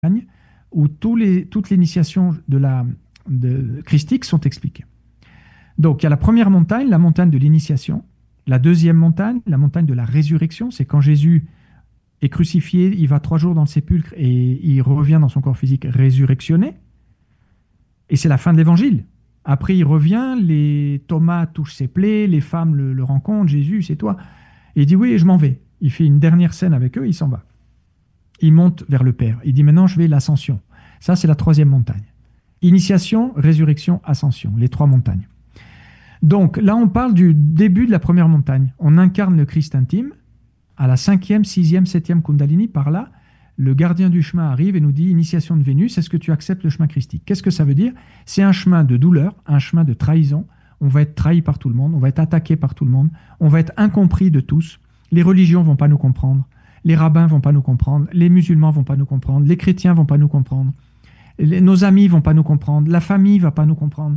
où toutes les initiations christiques sont expliquées. Donc, il y a la première montagne, la montagne de l'initiation. La deuxième montagne, la montagne de la résurrection, c'est quand Jésus est crucifié, il va 3 jours dans le sépulcre et il revient dans son corps physique résurrectionné. Et c'est la fin de l'évangile. Après, il revient, les Thomas touchent ses plaies, les femmes le rencontrent, Jésus, c'est toi. Et il dit oui, je m'en vais. Il fait une dernière scène avec eux, il s'en va. Il monte vers le Père. Il dit maintenant, je vais l'ascension. Ça, c'est la troisième montagne. Initiation, résurrection, ascension, les 3 montagnes. Donc là, on parle du début de la première montagne. On incarne le Christ intime. À la 5e, 6e, 7e Kundalini, par là, le gardien du chemin arrive et nous dit « Initiation de Vénus, est-ce que tu acceptes le chemin christique ?» Qu'est-ce que ça veut dire? C'est un chemin de douleur, un chemin de trahison. On va être trahi par tout le monde, on va être attaqué par tout le monde, on va être incompris de tous. Les religions ne vont pas nous comprendre, les rabbins ne vont pas nous comprendre, les musulmans ne vont pas nous comprendre, les chrétiens ne vont pas nous comprendre, nos amis ne vont pas nous comprendre, la famille ne va pas nous comprendre.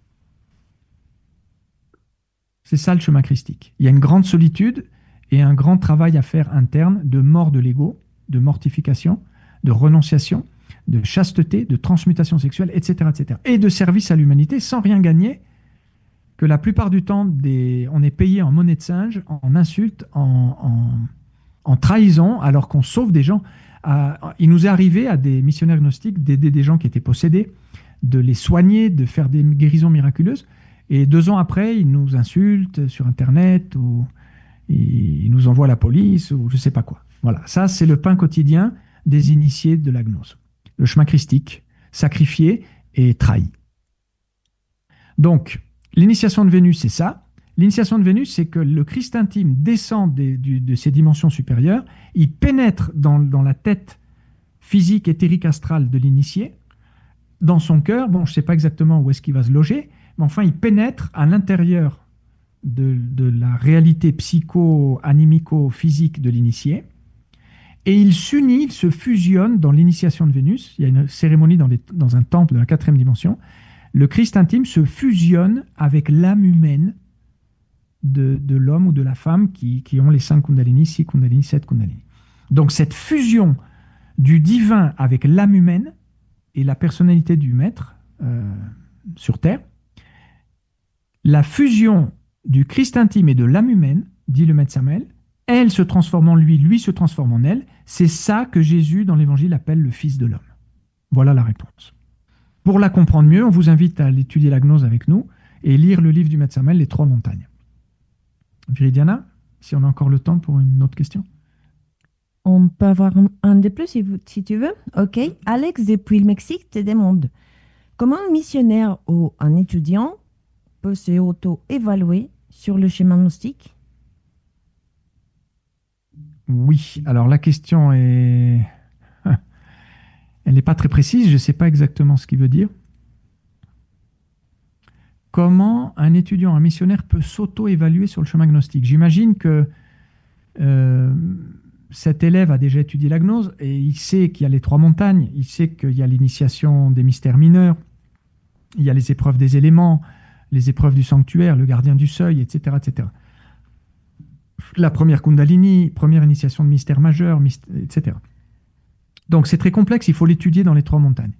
C'est ça le chemin christique. Il y a une grande solitude et un grand travail à faire interne de mort de l'ego, de mortification, de renonciation, de chasteté, de transmutation sexuelle, etc., etc. Et de service à l'humanité sans rien gagner, que la plupart du temps, on est payé en monnaie de singe, en insultes, en trahison, alors qu'on sauve des gens. Il nous est arrivé à des missionnaires gnostiques d'aider des gens qui étaient possédés, de les soigner, de faire des guérisons miraculeuses. Et 2 ans après, ils nous insultent sur Internet ou ils nous envoient la police ou je ne sais pas quoi. Voilà, ça c'est le pain quotidien des initiés de la gnose. Le chemin christique, sacrifié et trahi. Donc, l'initiation de Vénus, c'est ça. L'initiation de Vénus, c'est que le Christ intime descend de ces dimensions supérieures, il pénètre dans la tête physique, éthérique, astrale de l'initié, dans son cœur. Bon, je ne sais pas exactement où est-ce qu'il va se loger, mais enfin, il pénètre à l'intérieur de la réalité psycho-animico-physique de l'initié, et il s'unit, il se fusionne dans l'initiation de Vénus. Il y a une cérémonie dans un temple de la 4e dimension. Le Christ intime se fusionne avec l'âme humaine de l'homme ou de la femme qui ont les 5 Kundalini, 6 Kundalini, 7 Kundalini. Donc cette fusion du divin avec l'âme humaine et la personnalité du maître sur Terre, la fusion du Christ intime et de l'âme humaine, dit le maître Samuel, elle se transforme en lui, lui se transforme en elle. C'est ça que Jésus, dans l'Évangile, appelle le Fils de l'homme. Voilà la réponse. Pour la comprendre mieux, on vous invite à étudier la gnose avec nous et lire le livre du maître Samuel, Les 3 montagnes. Viridiana, si on a encore le temps pour une autre question. On peut avoir un de plus si tu veux. Ok. Alex, depuis le Mexique, te demande comment un missionnaire ou un étudiant peut se auto-évaluer sur le chemin gnostique? Oui, alors la question est... Elle n'est pas très précise, je ne sais pas exactement ce qu'il veut dire. Comment un étudiant, un missionnaire peut s'auto-évaluer sur le chemin gnostique? J'imagine que cet élève a déjà étudié la gnose et il sait qu'il y a les 3 montagnes, il sait qu'il y a l'initiation des mystères mineurs, il y a les épreuves des éléments, les épreuves du sanctuaire, le gardien du seuil, etc., etc. La première Kundalini, première initiation de mystère majeur, etc. Donc c'est très complexe, il faut l'étudier dans les 3 montagnes.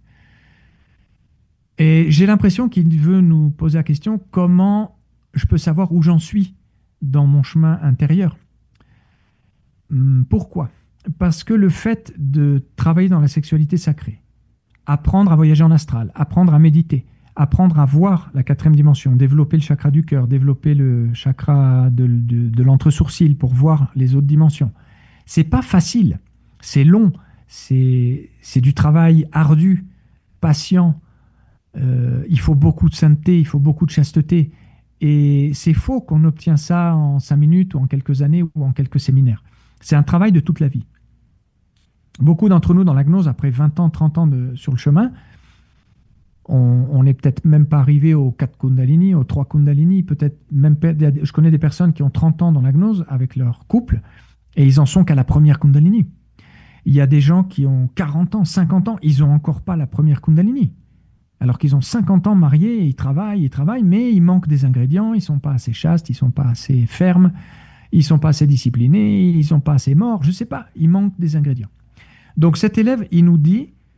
Et j'ai l'impression qu'il veut nous poser la question, comment je peux savoir où j'en suis dans mon chemin intérieur? Pourquoi? Parce que le fait de travailler dans la sexualité sacrée, apprendre à voyager en astral, apprendre à méditer, apprendre à voir la 4e dimension, développer le chakra du cœur, développer le chakra de l'entre-sourcil pour voir les autres dimensions, c'est pas facile, c'est long, c'est du travail ardu, patient. Il faut beaucoup de sainteté, il faut beaucoup de chasteté. Et c'est faux qu'on obtient ça en 5 minutes ou en quelques années ou en quelques séminaires. C'est un travail de toute la vie. Beaucoup d'entre nous dans la gnose, après 20 ans, 30 ans sur le chemin, on n'est peut-être même pas arrivé aux 4 Kundalini, aux 3 Kundalini, peut-être même, je connais des personnes qui ont 30 ans dans la gnose avec leur couple et ils en sont qu'à la première Kundalini. Il y a des gens qui ont 40 ans, 50 ans, ils n'ont encore pas la première Kundalini. Alors qu'ils ont 50 ans mariés, ils travaillent, mais il manque des ingrédients, ils ne sont pas assez chastes, ils ne sont pas assez fermes, ils ne sont pas assez disciplinés, ils ne sont pas assez morts, je ne sais pas, il manque des ingrédients. Donc cet élève, il nous dit,